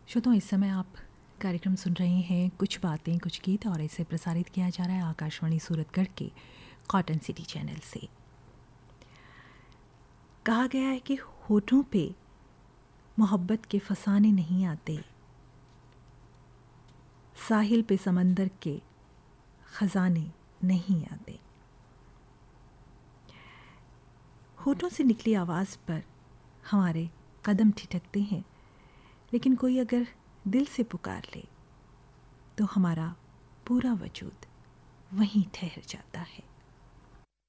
श्रोताओं, इस समय आप कार्यक्रम सुन रहे हैं कुछ बातें कुछ गीत, और इसे प्रसारित किया जा रहा है आकाशवाणी सूरतगढ़ के कॉटन सिटी चैनल से। कहा गया है कि होठों पे मोहब्बत के फसाने नहीं आते, साहिल पे समंदर के खजाने नहीं आते। होठों से निकली आवाज़ पर हमारे कदम ठिठकते हैं, लेकिन कोई अगर दिल से पुकार ले तो हमारा पूरा वजूद वहीं ठहर जाता है।